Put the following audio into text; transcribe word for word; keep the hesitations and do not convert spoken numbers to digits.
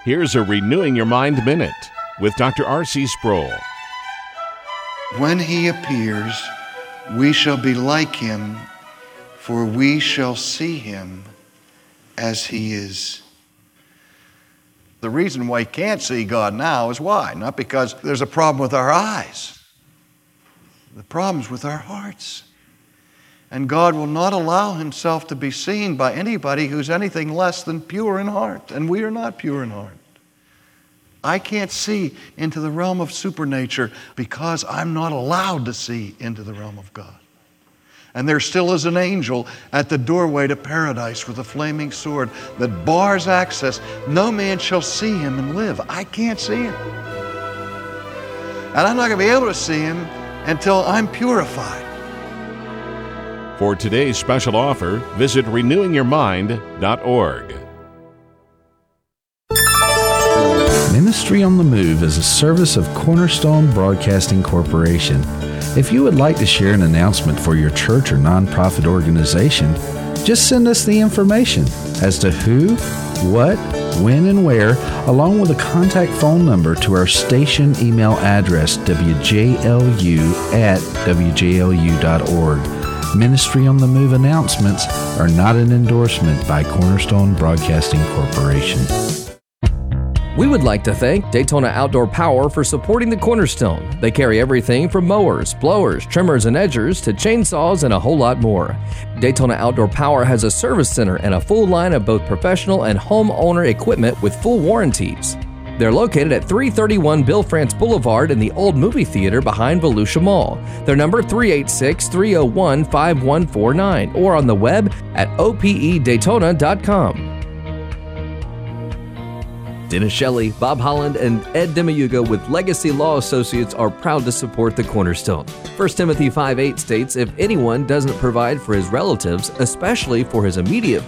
Here's a Renewing Your Mind Minute with Doctor R C Sproul. When he appears, we shall be like him, for we shall see him as he is. The reason why you can't see God now is why? Not because there's a problem with our eyes. The problem's with our hearts. And God will not allow himself to be seen by anybody who's anything less than pure in heart. And we are not pure in heart. I can't see into the realm of supernature because I'm not allowed to see into the realm of God. And there still is an angel at the doorway to paradise with a flaming sword that bars access. No man shall see him and live. I can't see him. And I'm not going to be able to see him until I'm purified. For today's special offer, visit renewing your mind dot org. Ministry on the Move is a service of Cornerstone Broadcasting Corporation. If you would like to share an announcement for your church or nonprofit organization, just send us the information as to who, what, when, and where, along with a contact phone number to our station email address, w j l u at w j l u dot org. Ministry on the Move announcements are not an endorsement by Cornerstone Broadcasting Corporation. We would like to thank Daytona Outdoor Power for supporting the Cornerstone. They carry everything from mowers, blowers, trimmers, and edgers to chainsaws and a whole lot more. Daytona Outdoor Power has a service center and a full line of both professional and homeowner equipment with full warranties. They're located at three thirty-one Bill France Boulevard in the old movie theater behind Volusia Mall. Their number three eight six, three oh one, five one four nine or on the web at o p e daytona dot com. Dennis Shelley, Bob Holland, and Ed Demiuga with Legacy Law Associates are proud to support the Cornerstone. First Timothy five eight states, if anyone doesn't provide for his relatives, especially for his immediate